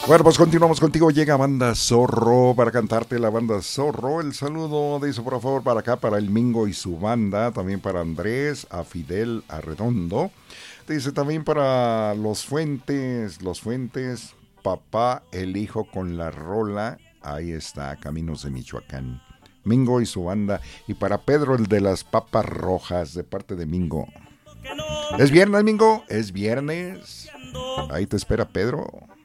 Bueno, pues continuamos contigo. Llega Banda Zorro para cantarte la Banda Zorro. El saludo dice por favor para acá, para el Mingo y su banda. También para Andrés, a Fidel, a Redondo. Dice también para Los Fuentes, papá, el hijo con la rola. Ahí está, Caminos de Michoacán. Mingo y su banda. Y para Pedro, el de las papas rojas, de parte de Mingo. ¿Es viernes, Mingo? ¿Es viernes? Ahí te espera Pedro.